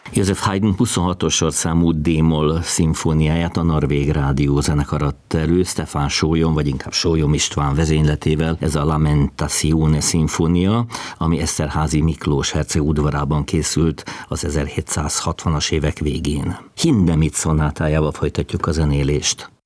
József Haydn 26-os sorszámú D-moll szimfóniáját a Norvég Rádió zenekar adta elő Stefán Sólyom, vagy inkább Sólyom István vezényletével. Ez a Lamentazione szimfónia, ami Eszterházy Miklós herceg udvarában készült az 1760-as évek végén. Hindemith szonátájával folytatjuk a zenélést.